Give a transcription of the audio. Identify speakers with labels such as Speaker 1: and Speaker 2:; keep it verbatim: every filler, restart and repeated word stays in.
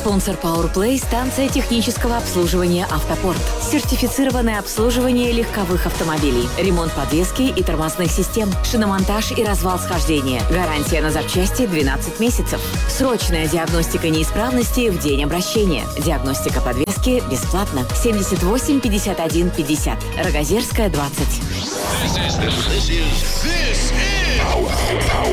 Speaker 1: Спонсор PowerPlay – станция технического обслуживания «Автопорт». Сертифицированное обслуживание легковых автомобилей. Ремонт подвески и тормозных систем. Шиномонтаж и развал схождения. Гарантия на запчасти двенадцать месяцев. Срочная диагностика неисправности в день обращения. Диагностика подвески бесплатно. семьдесят восемь пятьдесят один пятьдесят. Рогозерская, двадцать.
Speaker 2: This is, this is, this is